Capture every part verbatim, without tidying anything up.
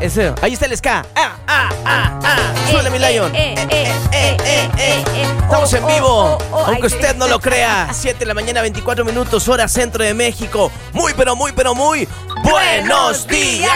Eso. Ahí está el ska. Ah, ah, ah, ah. Suena, mi Lion. Eh, eh, eh, eh, eh, eh, eh. Estamos Oh, en vivo, oh, oh, oh. aunque Ay, usted no lo crea. siete de la mañana, veinticuatro minutos, hora centro de México. Muy, pero muy, pero muy buenos días.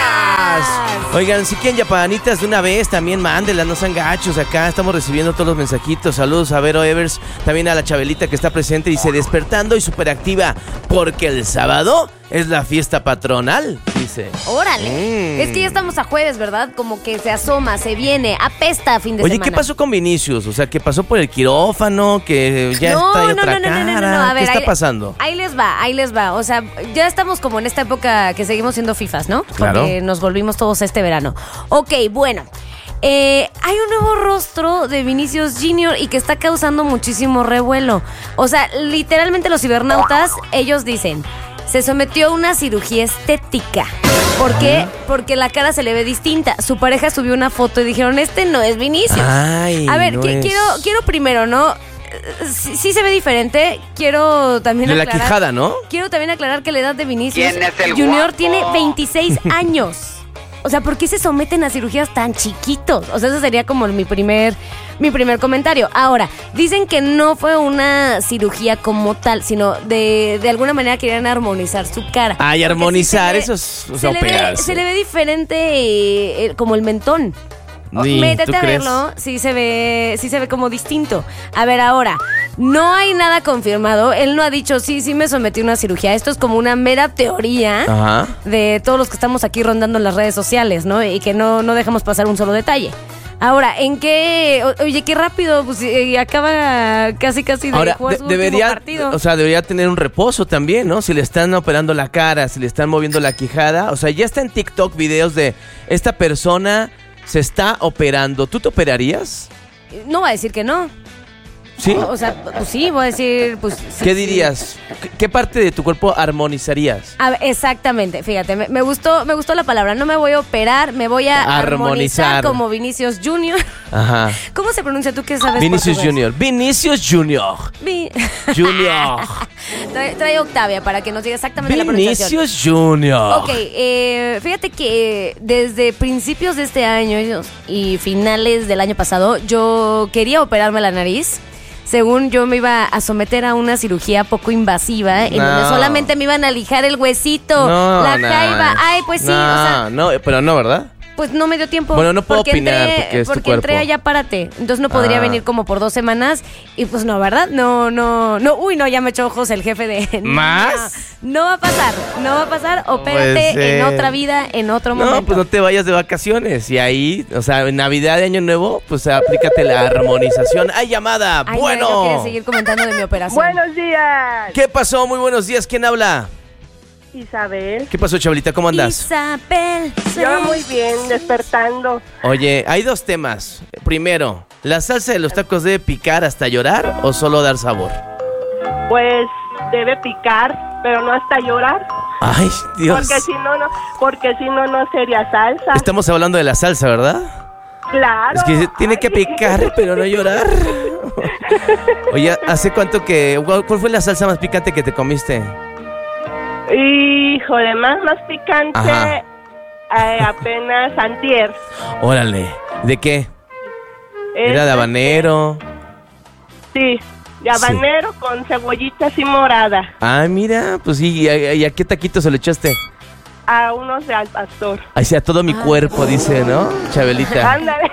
Oigan, si quieren yapanitas de una vez, también mándelas, no sean gachos. Acá estamos recibiendo todos los mensajitos. Saludos a Vero Evers, también a la Chabelita que está presente. Dice, despertando y superactiva, porque el sábado es la fiesta patronal, dice. Órale. Mm. Es que ya estamos a jueves, ¿verdad? Como que se asoma, se viene, apesta a fin de Oye, semana. ¿qué pasó con Vinicius? O sea, ¿qué pasó por el quirófano? Que ya No, está no, de otra no, no, cara. no, no, no, no. A ver, ¿Qué está ahí- pasando? Ahí les va, ahí les va. O sea, ya estamos como en esta época que seguimos siendo fifas, ¿no? Claro. Porque nos volvimos todos este verano. Ok, bueno. Eh, hay un nuevo rostro de Vinicius Junior y que está causando muchísimo revuelo. O sea, literalmente los cibernautas, ellos dicen, se sometió a una cirugía estética. ¿Por qué? Porque la cara se le ve distinta. Su pareja subió una foto y dijeron, este no es Vinicius. Ay, A ver, no qui- es. quiero, quiero primero, ¿no? Sí, sí se ve diferente. Quiero también De la aclarar. quijada, ¿no? Quiero también aclarar que la edad de Vinicius ¿Quién es el Junior guapo? tiene veintiséis años. O sea, ¿por qué se someten a cirugías tan chiquitos? O sea, eso sería como mi primer, mi primer comentario. Ahora, dicen que no fue una cirugía como tal, sino de, de alguna manera querían armonizar su cara. Ay, Porque armonizar, sí eso es, o se, sea, le ve, operarse. se le ve diferente eh, eh, como el mentón. O- Ni, Métete ¿tú a crees? verlo, sí se ve, sí se ve como distinto. A ver, ahora, no hay nada confirmado. Él no ha dicho, sí, sí me sometí a una cirugía. Esto es como una mera teoría Ajá. de todos los que estamos aquí rondando en las redes sociales, ¿no? Y que no, no dejamos pasar un solo detalle. Ahora, ¿en qué? O- oye, qué rápido, pues eh, acaba casi casi de Ahora, jugar de- su último debería, partido. o sea, debería tener un reposo también, ¿no? Si le están operando la cara, si le están moviendo la quijada. O sea, ya está en TikTok videos de esta persona se está operando. ¿Tú te operarías? No va a decir que no. ¿Sí? O, o sea, pues sí, voy a decir, pues... sí, ¿Qué sí. dirías? ¿Qué- ¿Qué parte de tu cuerpo armonizarías? A ver, exactamente, fíjate, me, me gustó me gustó la palabra. No me voy a operar, me voy a Armonizar. armonizar como Vinicius Junior. Ajá. ¿Cómo se pronuncia? ¿Tú qué sabes? Vinicius portugués? Junior. Vinicius Junior. Vi- Junior. trae, trae Octavia para que nos diga exactamente la pronunciación. Vinicius Junior. Ok, eh, fíjate que desde principios de este año y finales del año pasado, yo quería operarme la nariz. Según yo me iba a someter a una cirugía poco invasiva, en No. donde solamente me iban a lijar el huesito, No, la no. jaiba. Ay, pues sí, no, o sea, no, pero no, ¿verdad? pues no me dio tiempo. Bueno, no puedo porque opinar entré, porque es tu porque entré cuerpo. allá, párate. Entonces no podría Ah. venir como por dos semanas. Y pues no, ¿verdad? No, no, no. Uy, no, ya me echó ojos el jefe de... ¿Más? No, no va a pasar, no va a pasar. Opérate puede ser. en otra vida, en otro momento. No, pues no te vayas de vacaciones. Y ahí, o sea, en Navidad de Año Nuevo, pues aplícate la armonización. ¡Ay, llamada! Ay, bueno. no, quiere seguir comentando de mi operación. Buenos días, ¿Qué pasó? Muy buenos días. ¿Quién habla? Isabel. ¿Qué pasó, Chabelita? ¿Cómo andas? Isabel. Yo muy bien, despertando. Oye, hay dos temas. Primero, ¿la salsa de los tacos debe picar hasta llorar o solo dar sabor? Pues debe picar, pero no hasta llorar. Ay, Dios. Porque si no, no, porque si no, no sería salsa. Estamos hablando de la salsa, ¿verdad? Claro. Es que tiene que picar, pero no llorar. Oye, ¿hace cuánto que... ¿Cuál fue la salsa más picante que te comiste? Híjole, más, más picante. Ajá. eh, apenas antier. Órale. ¿De qué? ¿Era de Este, habanero? Sí, de habanero con cebollita así morada. Ah, mira, pues sí. ¿Y a, y a qué taquito se lo echaste? A unos de al pastor. Ay, sí, a todo mi cuerpo, dice, ¿no? Chabelita. Ándale.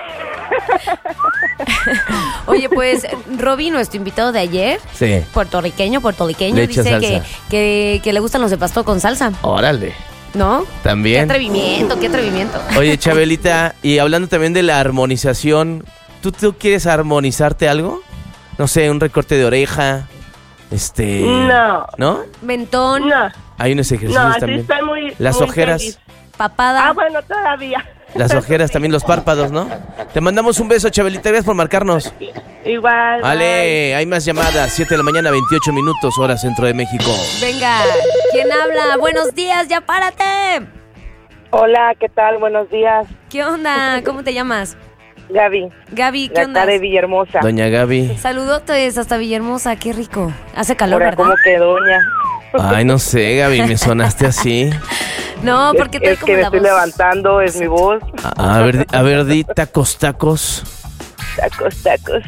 Oye, pues, Roby, nuestro invitado de ayer, Sí. puertorriqueño, puertorriqueño, Le echa dice que, salsa. que, que le gustan los de pasto con salsa, Órale. ¿no? Qué También. atrevimiento, qué atrevimiento. Oye, Chabelita, y hablando también de la armonización, ¿tú, tú quieres armonizarte algo? No sé, un recorte de oreja, este... No. ¿No? Mentón, No, Hay unos ejercicios no, así también. estoy muy. Las muy ojeras, feliz. papada. Ah, bueno, todavía. las ojeras también, los párpados, ¿no? Te mandamos un beso, Chabelita, gracias por marcarnos. Igual. Vale, hay más llamadas, siete de la mañana, veintiocho minutos, hora centro de México. Venga, ¿quién habla? Buenos días, ya párate. Hola, ¿qué tal? Buenos días. ¿Qué onda? ¿Cómo te llamas? Gaby, Gaby, ¿qué de onda? acá de Villahermosa. Doña Gaby. Saludotes hasta Villahermosa, qué rico. Hace calor, Ahora, ¿verdad? ¿cómo que doña? Ay, no sé, Gaby, me sonaste así. No, porque es, trae es como que me la estoy voz. levantando, es mi voz. A, a ver, di- a ver, di tacos, tacos. Tacos, tacos.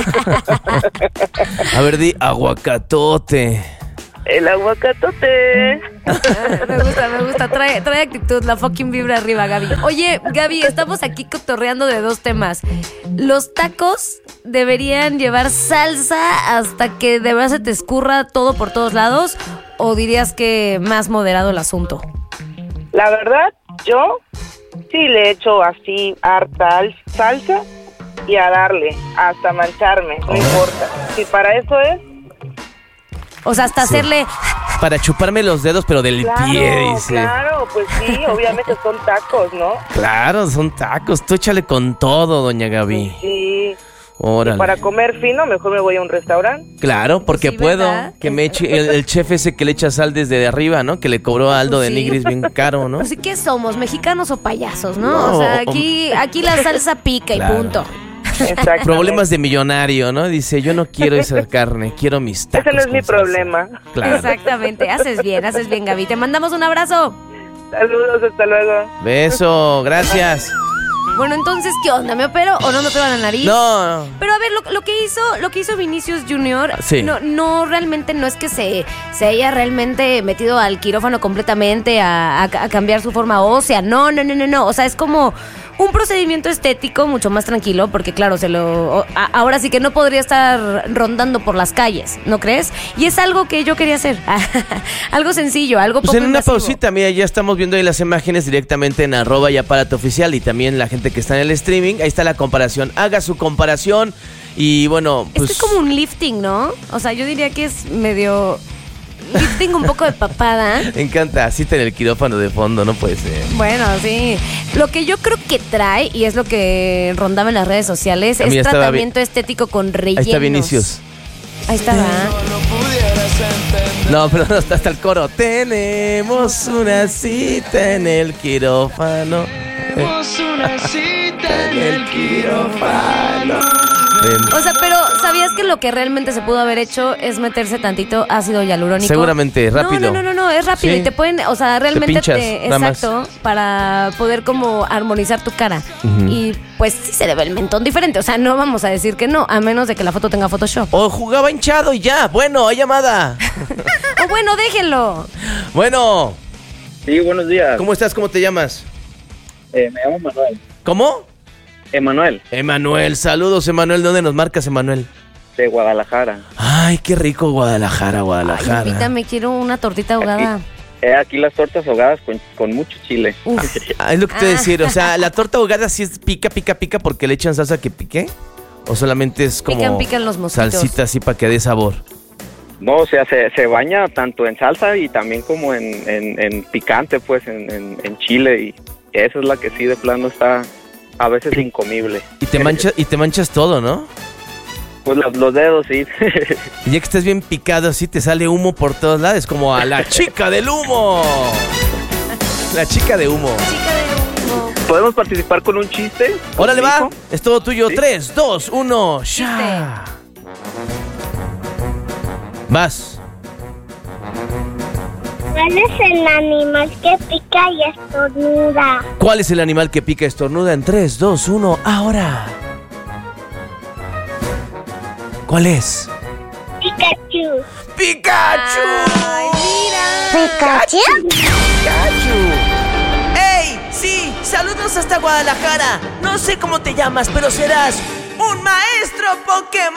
A ver, di aguacatote. El aguacatote. Ah, me gusta, me gusta. Trae, trae actitud, la fucking vibra arriba, Gaby. Oye, Gaby, estamos aquí cotorreando de dos temas. ¿Los tacos deberían llevar salsa hasta que de verdad se te escurra todo por todos lados? ¿O dirías que más moderado el asunto? La verdad, yo sí le echo así harta al- salsa y a darle hasta mancharme, no importa. Si para eso es, O sea, hasta Sí. hacerle... Para chuparme los dedos, pero del claro, pie, dice. claro, pues sí, obviamente son tacos, ¿no? Claro, son tacos. Tú échale con todo, doña Gaby. Sí. Órale. Y para comer fino, mejor me voy a un restaurante. Claro, porque Sí, puedo. ¿verdad? Que me eche el, el chef ese que le echa sal desde arriba, ¿no? Que le cobró a Aldo de Sí. Nigris bien caro, ¿no? Pues, ¿y ¿qué somos? ¿Mexicanos o payasos, no? No, o sea, aquí, aquí la salsa pica Claro. y punto. Exactamente. Problemas de millonario, ¿no? Dice, yo no quiero esa carne, quiero mis tacos. Ese no es mi con salsa. problema. Claro. Exactamente. Haces bien, haces bien, Gaby. Te mandamos un abrazo. Saludos, hasta luego. Beso, gracias. Bueno, entonces, ¿qué onda? ¿Me opero o no me opero la nariz? No, no. Pero a ver, lo, lo que hizo, lo que hizo Vinicius Junior, Sí. no, no realmente no es que se, se haya realmente metido al quirófano completamente a, a- a cambiar su forma ósea. No, no, no, no, no. O sea, es como un procedimiento estético mucho más tranquilo, porque claro, se lo o- a- ahora sí que no podría estar rondando por las calles, ¿no crees? Y es algo que yo quería hacer. Algo sencillo, algo Pues poco en una invasivo. pausita, mira, ya estamos viendo ahí las imágenes directamente en arroba y aparato oficial y también la gente que está en el streaming. Ahí está la comparación. Haga su comparación y bueno, pues... Este es como un lifting, ¿no? O sea, yo diría que es medio lifting un poco de papada. Me encanta, así en el quirófano de fondo, no puede ser. Bueno, sí. Lo que yo creo que trae, y es lo que rondaba en las redes sociales, A mí es estaba tratamiento estético con rellenos. Ahí está Vinicius. Ahí está, ¿verdad? No, pero no está hasta el coro. Tenemos una cita en el quirófano. Tenemos una cita en el quirófano. O sea, pero ¿sabías que lo que realmente se pudo haber hecho es meterse tantito ácido hialurónico? Seguramente, rápido. No, no, no, no, es rápido Sí. y te pueden, o sea, realmente pinchas, te- nada más. exacto, para poder como armonizar tu cara. Ujú. Y pues sí se le ve el mentón diferente, o sea, no vamos a decir que no, a menos de que la foto tenga Photoshop. O jugaba hinchado y ya. Bueno, hay llamada. O bueno, déjenlo. Bueno, Sí, buenos días. ¿cómo estás? ¿Cómo te llamas? Eh, me llamo Manuel. ¿Cómo? Emanuel, Emanuel, saludos, Emanuel. ¿De dónde nos marcas, Emanuel? de Guadalajara. Ay, qué rico Guadalajara, Ay, Guadalajara. invítame, quiero una tortita ahogada. Eh, aquí las tortas ahogadas con, con mucho chile. Uf. Ah, es lo que te Ah. voy a decir. O sea, la torta ahogada sí es pica, pica, pica porque le echan salsa que pique. ¿O solamente es como Pican, pican los mosquitos. salsita así para que dé sabor? No, o sea, se, se baña tanto en salsa y también como en, en, en picante, pues, en, en, en chile. Y esa es la que sí de plano está a veces incomible. Y te manchas, y te manchas todo, ¿no? Pues los, los dedos, sí. Y ya que estás bien picado así te sale humo por todos lados, como a la chica del humo. La chica de humo. Chica de humo. ¿Podemos participar con un chiste? Órale, va. ¿Conmigo? Es todo tuyo. Sí. Tres, dos, uno, ya. Vas. ¿Cuál es el animal que pica y estornuda? ¿Cuál es el animal que pica y estornuda? En tres, dos, uno, ahora. ¿Cuál es? Pikachu. ¡Pikachu! Ay, mira. ¿Pikachu? ¡Pikachu! ¡Ey! Sí, saludos hasta Guadalajara. No sé cómo te llamas, pero serás un maestro Pokémon.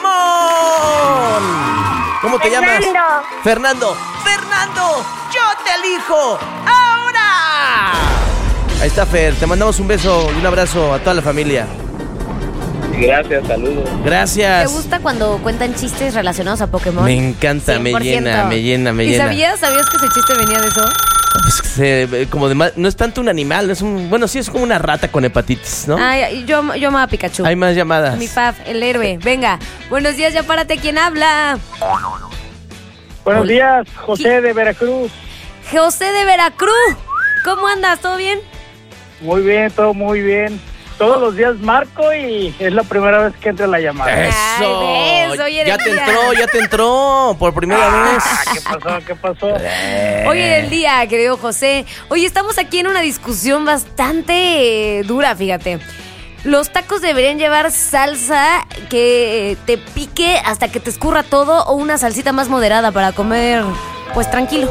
¿Cómo te llamas? Fernando. Fernando. Fernando, yo te elijo ahora. Ahí está, Fer. Te mandamos un beso y un abrazo a toda la familia. Gracias, saludos. Gracias. ¿Te gusta cuando cuentan chistes relacionados a Pokémon? Me encanta, me cien por ciento. llena, me llena, me ¿Y llena. sabías, sabías que ese chiste venía de eso? Pues, se- como de ma- no es tanto un animal, es un, bueno, sí es como una rata con hepatitis, ¿no? Ay, yo, yo amaba a Pikachu. Hay más llamadas. Mi Fab, el héroe. Venga, buenos días, ya párate, ¿quién habla? Buenos Hola. días, José de Veracruz. José de Veracruz. ¿Cómo andas? ¿Todo bien? Muy bien, todo muy bien. todos los días marco y es la primera vez que entra la llamada. Eso. Ay, ves, oye, ya del te día. entró, ya te entró por primera vez. Ah, ¿qué pasó? ¿Qué pasó? Hoy en el día, querido José. Oye, estamos aquí en una discusión bastante eh, dura, fíjate. Los tacos deberían llevar salsa que te pique hasta que te escurra todo o una salsita más moderada para comer, pues tranquilo.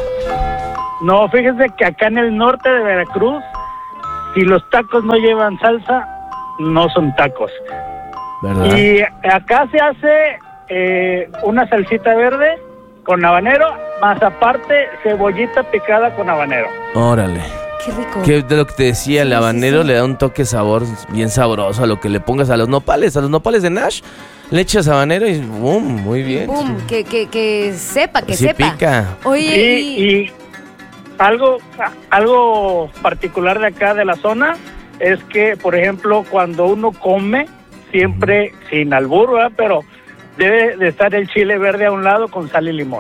No, fíjese que acá en el norte de Veracruz, si los tacos no llevan salsa, no son tacos. ¿Verdad? Y acá se hace eh, una salsita verde con habanero, más aparte cebollita picada con habanero. Órale. Qué rico. Que de lo que te decía, el Sí, sí, habanero sí. le da un toque sabor bien sabroso a lo que le pongas a los nopales, a los nopales de Nash. Le echas habanero y boom, muy bien. Pum, que, que, que sepa, que Sí sepa. pica. Oye, Y, y algo, algo particular de acá de la zona es que, por ejemplo, cuando uno come, siempre sin albur, ¿verdad? Pero debe de estar el chile verde a un lado con sal y limón.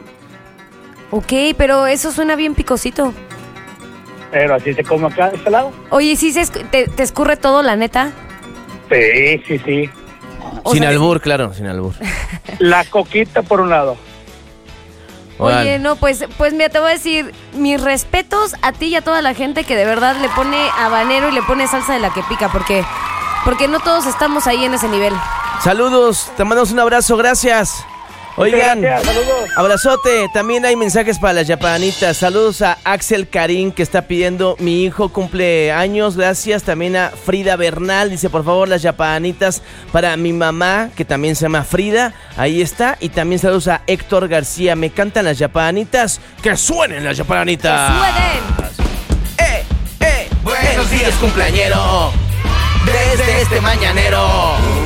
ok, pero eso suena bien picosito. Pero así se come acá de este lado. Oye, ¿sí se esc- te, te escurre todo, la neta? Sí, sí, sí. O Sin sea, albur, claro, sin albur. La coquita por un lado. Oye, Órale. no, pues, pues mira, te voy a decir, mis respetos a ti y a toda la gente que de verdad le pone habanero y le pone salsa de la que pica, porque, porque no todos estamos ahí en ese nivel. Saludos, te mandamos un abrazo, gracias. Oigan, Gracias, saludos. abrazote, también hay mensajes para las yapanitas. Saludos a Axel Karim que está pidiendo mi hijo cumple años, gracias. También a Frida Bernal, dice por favor las yapanitas para mi mamá que también se llama Frida, ahí está. Y también saludos a Héctor García, me cantan las yapanitas, que suenen las yapanitas. ¡Suenen! ¡Eh, eh! Buenos días cumpleañero, desde este mañanero.